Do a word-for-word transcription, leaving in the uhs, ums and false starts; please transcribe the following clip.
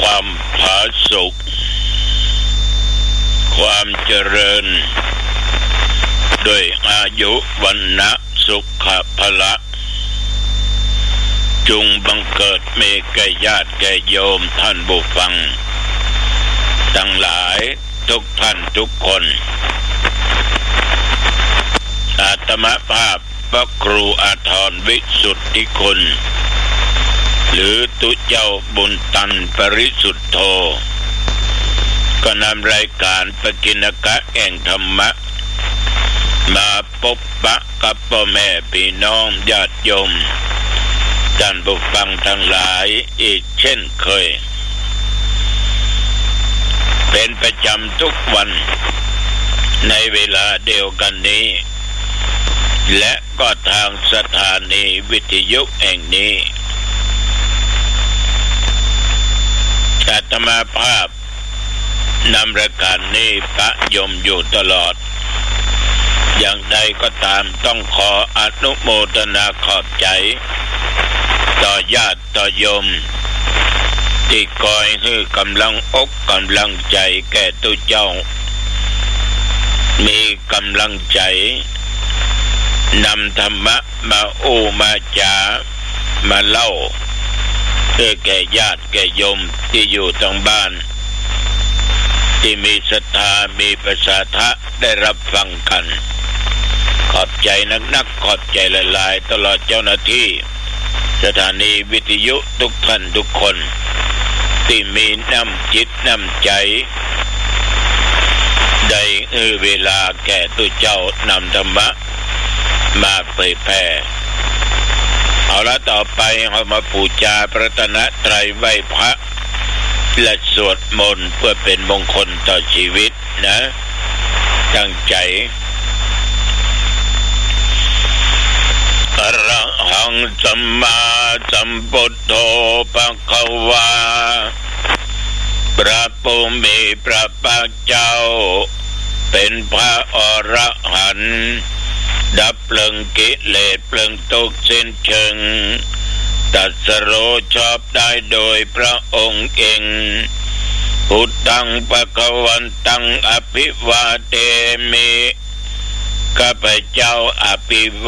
ความผาสุกความเจริญด้วยอายุวันนะสุขภละจงบังเกิดมีแก่ญาติแก่โยมท่านผู้ฟังทั้งหลายทุกท่านทุกคนอาตมาภาพพระครูอาทรวิสุทธิคุณหรือตุเจ้าบุญตันปริสุทธโธก็นำรายการปกิณกะแห่งธรรมะมาพบปะกับพ่อแม่พี่น้องญาติโยมท่านผู้ฟังทั้งหลายอีกเช่นเคยเป็นประจำทุกวันในเวลาเดียวกันนี้และก็ทางสถานีวิทยุแห่งนี้อาตมาภาพนำรายการนี้ประยมอยู่ตลอดอย่างใดก็ตามต้องขออนุโมทนาขอบใจต่อญาติต่อโยมที่คอยให้กำลังอกกำลังใจแก่ตัวเจ้ามีกำลังใจนำธรรมะมาอู้มาจามาเล่าเพื่อแก่ญาติแก่โยมที่อยู่ทางบ้านที่มีศรัทธามีประสาทะได้รับฟังกันขอบใจนักๆขอบใจหลายๆตลอดเจ้าหน้าที่สถานีวิทยุทุกท่านทุกคนที่มีน้ำจิตน้ำใจได้เอื้อเวลาแก่ตัวเจ้านำธรรมะมาเผยแผ่เอาละต่อไปเรามาบูชาพระรัตนตรัยไหว้พระและสวดมนต์เพื่อเป็นมงคลต่อชีวิตนะตั้งใจอะระหังสัมมาสัมพุทโธภะคะวาพระผู้มีพระภาคเจ้าเป็นพระอรหันต์ดับเพลิงกิเลสเพลิงทุกข์สิ้นเชิงตรัสรู้ชอบได้โดยพระองค์เองพุทธังภวันตังอภิวาเทมิข้าพเจ้าอภิว